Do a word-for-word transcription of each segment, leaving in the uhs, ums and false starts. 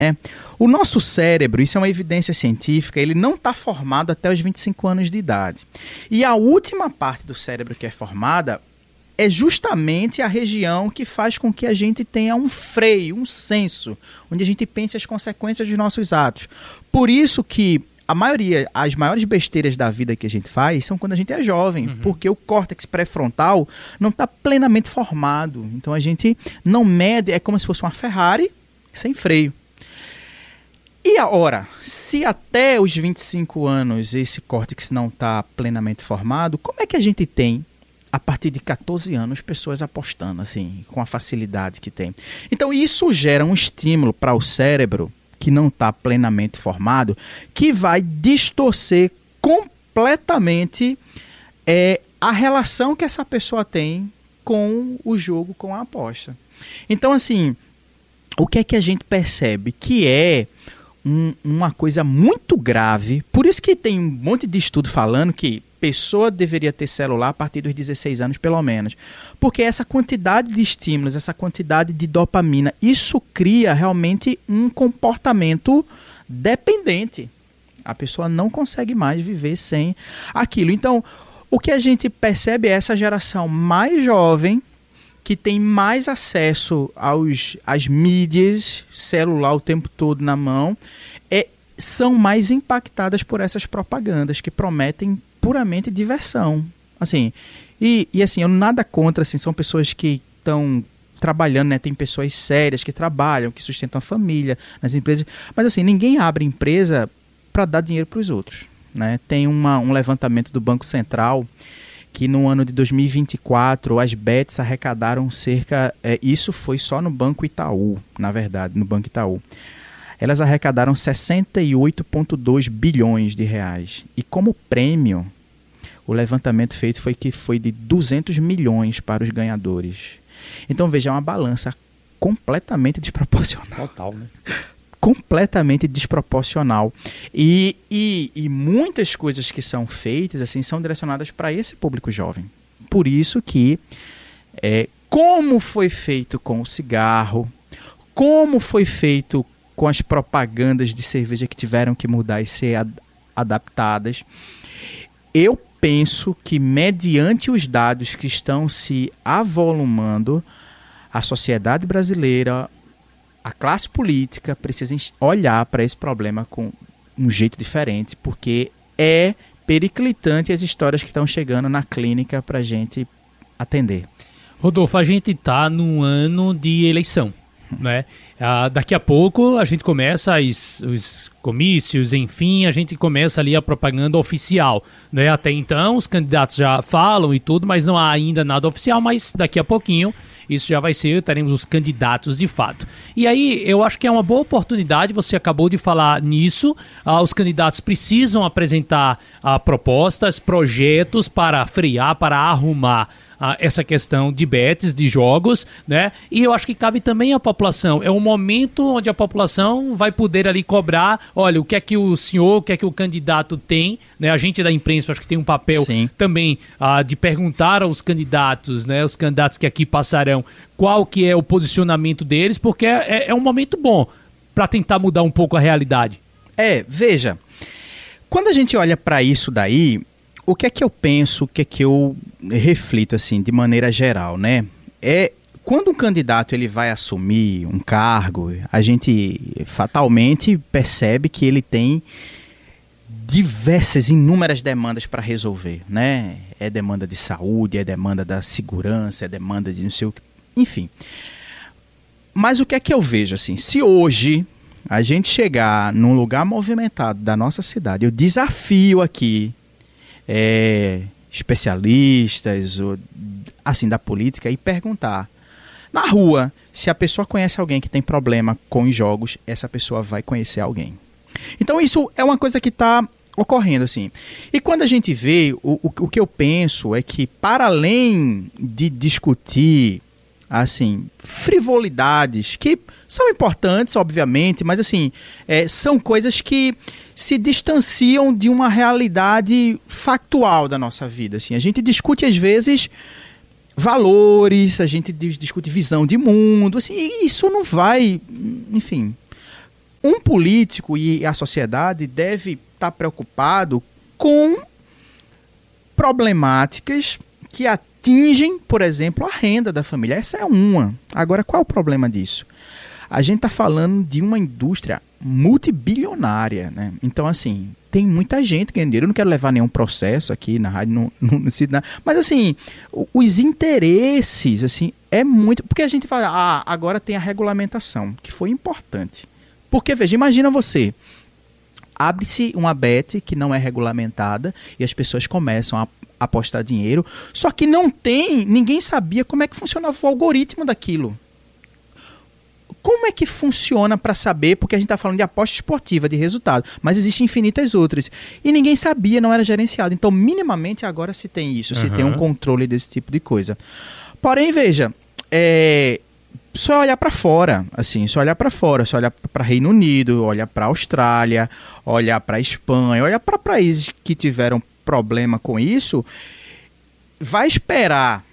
É. O nosso cérebro, isso é uma evidência científica, ele não está formado até os vinte e cinco anos de idade. E a última parte do cérebro que é formada é justamente a região que faz com que a gente tenha um freio, um senso, onde a gente pense as consequências dos nossos atos. Por isso que a maioria, as maiores besteiras da vida que a gente faz são quando a gente é jovem, uhum. porque o córtex pré-frontal não está plenamente formado. Então a gente não mede, é como se fosse uma Ferrari sem freio. E a hora, se até os vinte e cinco anos esse córtex não está plenamente formado, como é que a gente tem, a partir de catorze anos, pessoas apostando assim, com a facilidade que tem? Então isso gera um estímulo para o cérebro que não está plenamente formado, que vai distorcer completamente é, a relação que essa pessoa tem com o jogo, com a aposta. Então assim, o que é que a gente percebe? Que é Um, uma coisa muito grave, por isso que tem um monte de estudo falando que pessoa deveria ter celular a partir dos dezesseis anos, pelo menos. Porque essa quantidade de estímulos, essa quantidade de dopamina, isso cria realmente um comportamento dependente. A pessoa não consegue mais viver sem aquilo. Então, o que a gente percebe é essa geração mais jovem, que tem mais acesso aos, às mídias, celular o tempo todo na mão, é, são mais impactadas por essas propagandas que prometem puramente diversão. Assim, e, e assim, eu nada contra, assim, são pessoas que estão trabalhando, né? Tem pessoas sérias que trabalham, que sustentam a família nas empresas, mas assim, ninguém abre empresa para dar dinheiro para os outros, né? Tem uma, um levantamento do Banco Central que no ano de dois mil e vinte e quatro as bets arrecadaram cerca... É, isso foi só no Banco Itaú, na verdade, no Banco Itaú. Elas arrecadaram sessenta e oito vírgula dois bilhões de reais. E como prêmio, o levantamento feito foi que foi de duzentos milhões para os ganhadores. Então, veja, é uma balança completamente desproporcional. Total, né? Completamente desproporcional. E, e, e muitas coisas que são feitas assim, são direcionadas para esse público jovem. Por isso que, é, como foi feito com o cigarro, como foi feito com as propagandas de cerveja que tiveram que mudar e ser ad- adaptadas, eu penso que, mediante os dados que estão se avolumando, a sociedade brasileira, a classe política precisa olhar para esse problema com um jeito diferente, porque é periclitante as histórias que estão chegando na clínica para a gente atender. Rodolfo, a gente está num ano de eleição, né? Ah, daqui a pouco a gente começa as, os comícios, enfim, a gente começa ali a propaganda oficial, né? Até então os candidatos já falam e tudo, mas não há ainda nada oficial, mas daqui a pouquinho isso já vai ser, teremos os candidatos de fato. E aí, eu acho que é uma boa oportunidade, você acabou de falar nisso, ah, os candidatos precisam apresentar ah, propostas, projetos para frear, para arrumar ah, essa questão de bets, de jogos, né? E eu acho que cabe também à população, é um momento onde a população vai poder ali cobrar, olha, o que é que o senhor, o que é que o candidato tem, né? A gente da imprensa, acho que tem um papel Sim. também ah, de perguntar aos candidatos, né? Os candidatos que aqui passarão, qual que é o posicionamento deles, porque é, é um momento bom para tentar mudar um pouco a realidade. É, veja, quando a gente olha para isso daí, o que é que eu penso, o que é que eu reflito, assim, de maneira geral, né? É, quando um candidato ele vai assumir um cargo, a gente fatalmente percebe que ele tem diversas, inúmeras demandas para resolver, né? É demanda de saúde, é demanda da segurança, é demanda de não sei o que, enfim. Mas o que é que eu vejo, assim, se hoje a gente chegar num lugar movimentado da nossa cidade, eu desafio aqui é, especialistas ou, assim, da política e perguntar na rua se a pessoa conhece alguém que tem problema com os jogos, essa pessoa vai conhecer alguém. Então isso é uma coisa que está ocorrendo, assim. E quando a gente vê, o, o, o que eu penso é que, para além de discutir, assim, frivolidades, que são importantes, obviamente, mas, assim, é, são coisas que se distanciam de uma realidade factual da nossa vida, assim. A gente discute, às vezes, valores, a gente discute visão de mundo, assim, e isso não vai, enfim, um político e a sociedade deve estar preocupado com problemáticas que atingem, por exemplo, a renda da família. Essa é uma. Agora, qual é o problema disso? A gente está falando de uma indústria multibilionária, né? Então, assim, tem muita gente ganhando dinheiro. Eu não quero levar nenhum processo aqui na rádio, não, não, não, não, mas, assim, os interesses, assim, é muito... Porque a gente fala, ah, agora tem a regulamentação, que foi importante. Porque, veja, imagina você, abre-se uma bet que não é regulamentada e as pessoas começam a apostar dinheiro, só que não tem, ninguém sabia como é que funcionava o algoritmo daquilo. Como é que funciona para saber, porque a gente está falando de aposta esportiva, de resultado, mas existem infinitas outras. E ninguém sabia, não era gerenciado. Então, minimamente, agora se tem isso, uhum. se tem um controle desse tipo de coisa. Porém, veja, é, só olhar para fora, assim, só olhar para fora, só olhar para Reino Unido, olhar para Austrália, olhar para Espanha, olhar para países que tiveram problema com isso, vai esperar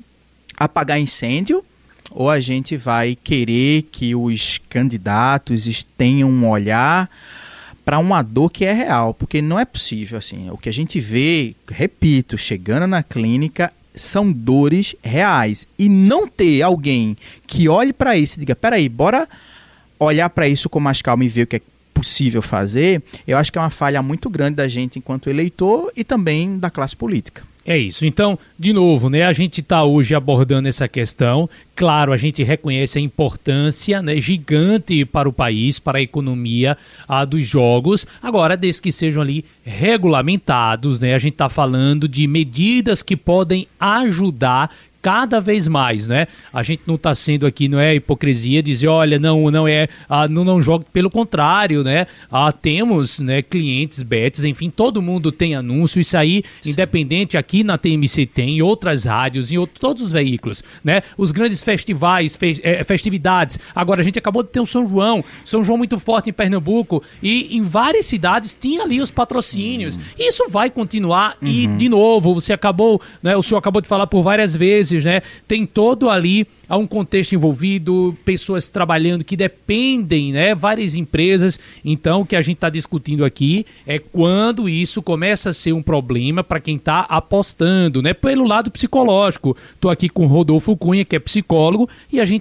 apagar incêndio, ou a gente vai querer que os candidatos tenham um olhar para uma dor que é real, porque não é possível, assim, o que a gente vê, repito, chegando na clínica, são dores reais, e não ter alguém que olhe para isso e diga, peraí, bora olhar para isso com mais calma e ver o que é possível fazer, eu acho que é uma falha muito grande da gente enquanto eleitor e também da classe política. É isso. Então, de novo, né, a gente está hoje abordando essa questão. Claro, a gente reconhece a importância, né, gigante para o país, para a economia ah, dos jogos. Agora, desde que sejam ali regulamentados, né, a gente está falando de medidas que podem ajudar cada vez mais, né? A gente não está sendo aqui, não é hipocrisia dizer, olha, não, não é, ah, não, não joga, pelo contrário, né? Ah, temos, né, clientes, bets, enfim, todo mundo tem anúncio, isso aí, sim, independente, aqui na T M C tem, em outras rádios, em outro, todos os veículos, né? Os grandes festivais, fe, é, festividades, agora a gente acabou de ter o São João, São João muito forte em Pernambuco, e em várias cidades tinha ali os patrocínios, sim, isso vai continuar, uhum. E, de novo, você acabou, né, o senhor acabou de falar por várias vezes, né? Tem todo ali há um contexto envolvido, pessoas trabalhando que dependem, né? Várias empresas. Então, o que a gente está discutindo aqui é quando isso começa a ser um problema para quem está apostando, né? Pelo lado psicológico. Estou aqui com o Rodolfo Cunha, que é psicólogo, e a gente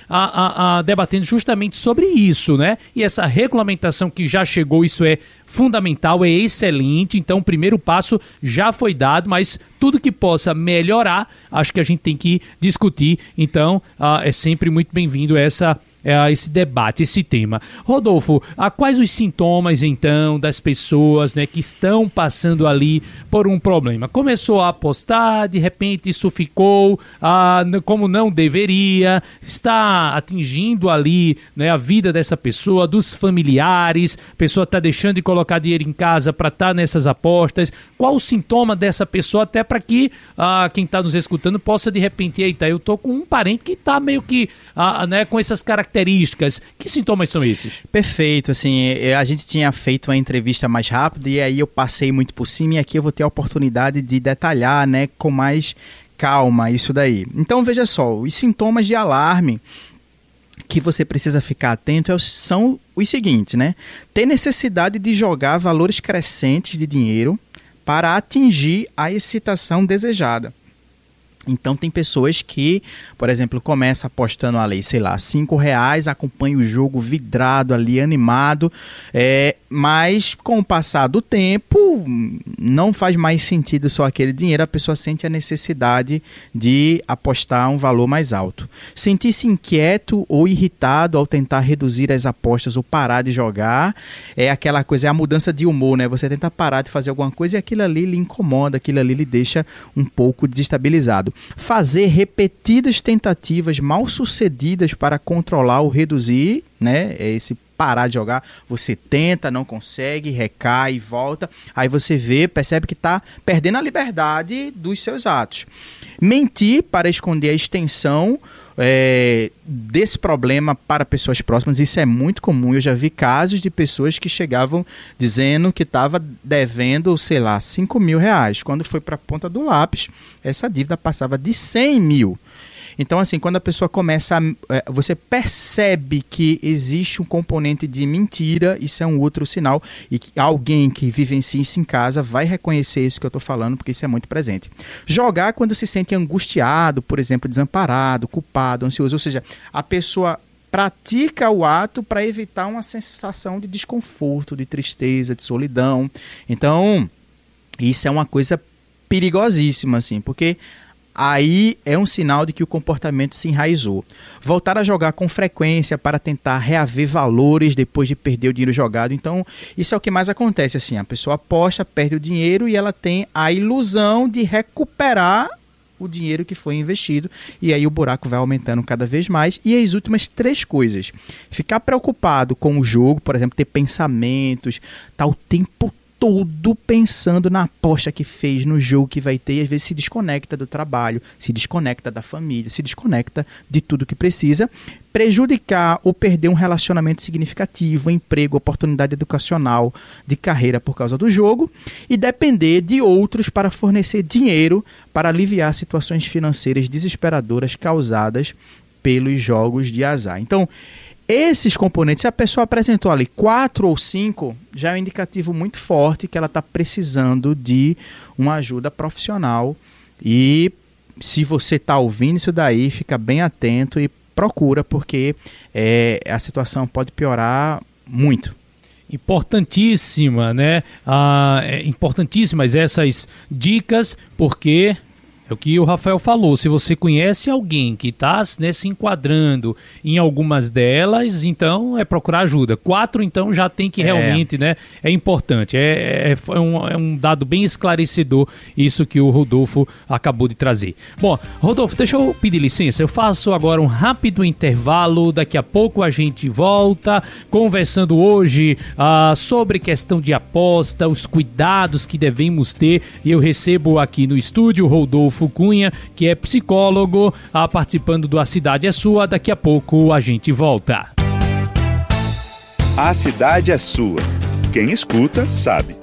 está debatendo justamente sobre isso, né? E essa regulamentação que já chegou, isso é fundamental, é excelente. Então, o primeiro passo já foi dado, mas tudo que possa melhorar, acho que a gente tem que discutir. Então, uh, é sempre muito bem-vindo essa Uh, esse debate, esse tema. Rodolfo, uh, quais os sintomas, então, das pessoas, né, que estão passando ali por um problema? Começou a apostar, de repente isso ficou uh, como não deveria, está atingindo ali, né, a vida dessa pessoa, dos familiares, a pessoa está deixando de colocar dinheiro em casa para estar tá nessas apostas. Qual o sintoma dessa pessoa, até para que uh, quem está nos escutando possa, de repente, eita, eu estou com um parente que está meio que, uh, né, com essas características. Características. Que sintomas são esses? Perfeito, assim, a gente tinha feito uma entrevista mais rápida e aí eu passei muito por cima e aqui eu vou ter a oportunidade de detalhar, né, com mais calma isso daí. Então, veja só, os sintomas de alarme que você precisa ficar atento são os seguintes, né? Ter necessidade de jogar valores crescentes de dinheiro para atingir a excitação desejada. Então, tem pessoas que, por exemplo, começam apostando ali, sei lá, cinco reais, acompanha o jogo vidrado ali, animado, é, mas com o passar do tempo, não faz mais sentido só aquele dinheiro, a pessoa sente a necessidade de apostar um valor mais alto. Sentir-se inquieto ou irritado ao tentar reduzir as apostas ou parar de jogar, é aquela coisa, é a mudança de humor, né? Você tenta parar de fazer alguma coisa e aquilo ali lhe incomoda, aquilo ali lhe deixa um pouco desestabilizado. Fazer repetidas tentativas mal sucedidas para controlar ou reduzir, né, esse parar de jogar, você tenta, não consegue, recai, volta, aí você vê, percebe que está perdendo a liberdade dos seus atos. Mentir para esconder a extensão é, desse problema para pessoas próximas, isso é muito comum. Eu já vi casos de pessoas que chegavam dizendo que estava devendo, sei lá, cinco mil reais. Quando foi para a ponta do lápis, essa dívida passava de cem mil. Então, assim, quando a pessoa começa a, você percebe que existe um componente de mentira, isso é um outro sinal, e que alguém que vivencia isso em casa vai reconhecer isso que eu estou falando, porque isso é muito presente. Jogar quando se sente angustiado, por exemplo, desamparado, culpado, ansioso, ou seja, a pessoa pratica o ato para evitar uma sensação de desconforto, de tristeza, de solidão. Então, isso é uma coisa perigosíssima, assim, porque aí é um sinal de que o comportamento se enraizou. Voltar a jogar com frequência para tentar reaver valores depois de perder o dinheiro jogado. Então, isso é o que mais acontece, assim, a pessoa aposta, perde o dinheiro e ela tem a ilusão de recuperar o dinheiro que foi investido, e aí o buraco vai aumentando cada vez mais. E as últimas três coisas: ficar preocupado com o jogo, por exemplo, ter pensamentos, tá o tempo todo pensando na aposta que fez, no jogo que vai ter, e às vezes se desconecta do trabalho, se desconecta da família, se desconecta de tudo que precisa. Prejudicar ou perder um relacionamento significativo, emprego, oportunidade educacional, de carreira por causa do jogo, e depender de outros para fornecer dinheiro para aliviar situações financeiras desesperadoras causadas pelos jogos de azar. Então, esses componentes, se a pessoa apresentou ali quatro ou cinco, já é um indicativo muito forte que ela está precisando de uma ajuda profissional. E se você está ouvindo isso daí, fica bem atento e procura, porque é, a situação pode piorar muito. Importantíssima, né? Ah, é importantíssimas essas dicas, porque é o que o Rafael falou: se você conhece alguém que está, né, se enquadrando em algumas delas, então é procurar ajuda. Quatro, então, já tem que realmente, é, né, é importante. É, é, é, um, é um dado bem esclarecedor isso que o Rodolfo acabou de trazer. Bom, Rodolfo, deixa eu pedir licença. Eu faço agora um rápido intervalo. Daqui a pouco a gente volta conversando hoje ah, sobre questão de aposta, os cuidados que devemos ter. E eu recebo aqui no estúdio o Rodolfo Cunha, que é psicólogo, ah, participando do A Cidade é Sua. Daqui a pouco a gente volta. A Cidade é Sua. Quem escuta, sabe.